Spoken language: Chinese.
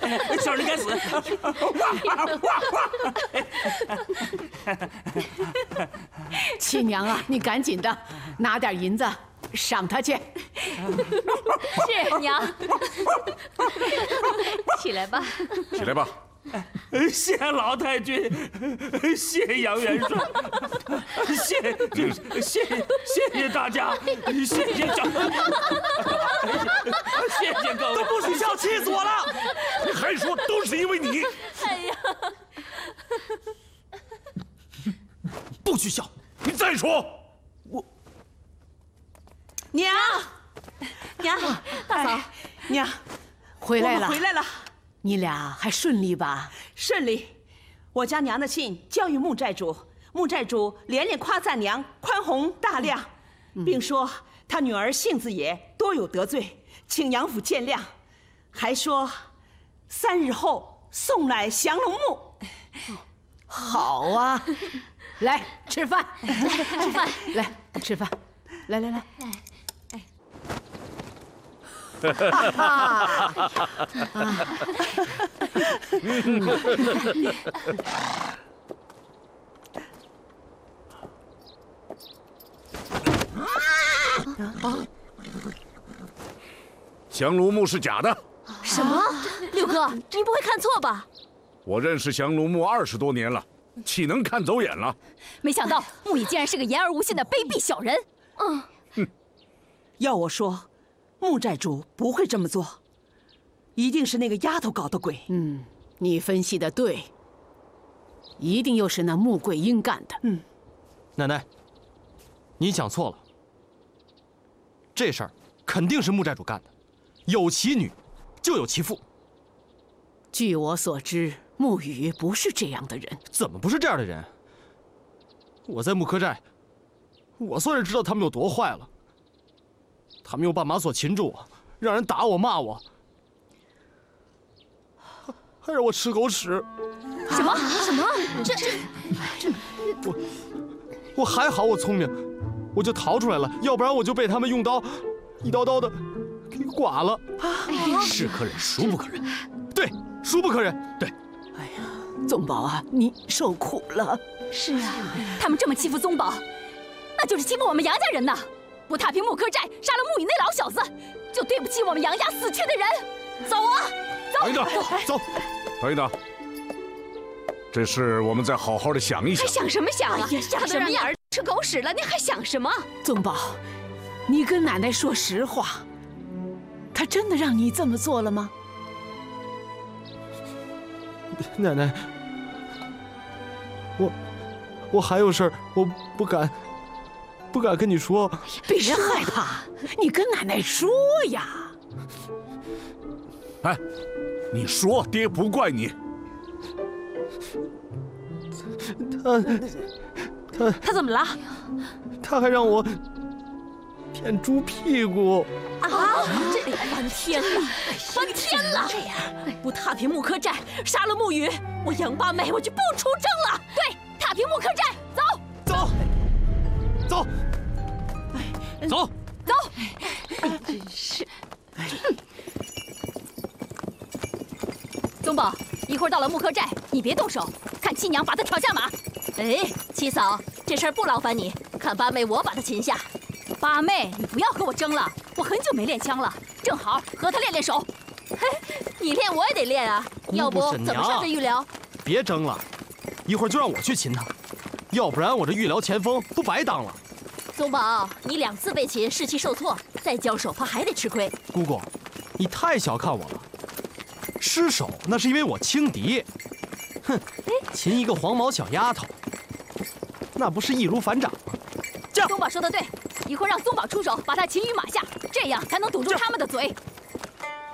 小人该死！ 七娘啊，你赶紧的拿点银子赏他去。 是娘，起来吧， 起来吧。 谢老太君，谢杨元帅，谢谢大家，谢谢长官，谢谢各位。 都不许笑，气死我了！ 你还说都是因为你？ 哎呀， 不许笑！你再说， 娘， 大嫂， 娘， 回来了， 回来了， 你俩还顺利吧？ 顺利。我将娘的信交与穆寨主，穆寨主连连夸赞娘宽宏大量，并说他女儿性子野，多有得罪，请杨府见谅，还说3日后送来降龙木。 好啊，来吃饭，吃饭，来吃饭，来。 降龙木是假的。 什么？六哥，您不会看错吧？ 我认识降龙木20多年了，岂能看走眼了？ 没想到木乙竟然是个言而无信的卑鄙小人。 要我说，穆寨主不会这么做，一定是那个丫头搞的鬼。 你分析的对，一定又是那穆桂英干的。 奶奶，你想错了，这事儿肯定是穆寨主干的，有其女，就有其父。 据我所知，穆雨不是这样的人。 怎么不是这样的人？我在木柯寨，我算是知道他们有多坏了。他们用绊马索擒住我，让人打我骂我，还让我吃狗屎。 什么？ 我还好，我聪明，我就逃出来了，要不然我就被他们用刀一刀刀的给剐了。 是可忍，孰不可忍？ 对，孰不可忍。对。 哎呀，宗宝啊，你受苦了。 是啊，他们这么欺负宗宝，那就是欺负我们杨家人呐！不踏平木柯寨，杀了穆雨那老小子，就对不起我们杨家死去的人。走啊，走！ 等一等，走，等一等，这事我们再好好的想一想。 还想什么想啊？ 吓得让你儿吃狗屎了，你还想什么？ 宗宝，你跟奶奶说实话，她真的让你这么做了吗？ 奶奶，我还有事儿，我不敢跟你说。 别害怕，你跟奶奶说呀。 哎，你说，爹不怪你。 他怎么了？ 他还让我舔猪屁股。 啊！这翻天了，翻天了！这样不踏平木柯寨，杀了穆雨，我杨八妹我就不出征了。 对，踏平木柯寨，走。 真是。 宗宝，一会儿到了木柯寨，你别动手，看七娘把他挑下马。 哎，七嫂，这事儿不劳烦你，看八妹我把她擒下。 八妹，你不要和我争了，我很久没练枪了，正好和他练练手。 嘿，你练我也得练啊，要不怎么上这御寮？ 别争了，一会儿就让我去擒他，要不然我这御寮前锋不白当了。 宗宝，你2次被擒，士气受挫，再交手怕还得吃亏。 姑姑，你太小看我了，失手那是因为我轻敌。哼，擒一个黄毛小丫头，那不是易如反掌吗？ 宗宝说的对，一会儿让宗宝出手把他擒于马下，这样才能堵住他们的嘴。